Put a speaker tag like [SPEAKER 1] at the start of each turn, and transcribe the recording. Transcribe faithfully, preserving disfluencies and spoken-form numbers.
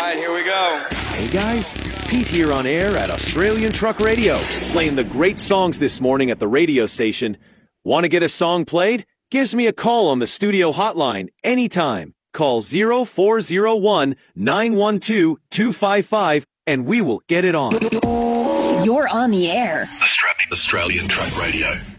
[SPEAKER 1] right, here we go.
[SPEAKER 2] Hey guys, Pete here on air at Australian Truck Radio, playing the great songs this morning at the radio station. Want to get a song played? Gives me a call on the studio hotline anytime. Call zero four zero one, nine one two, two five five and we will get it on.
[SPEAKER 3] You're on the air.
[SPEAKER 4] Australian Truck Radio.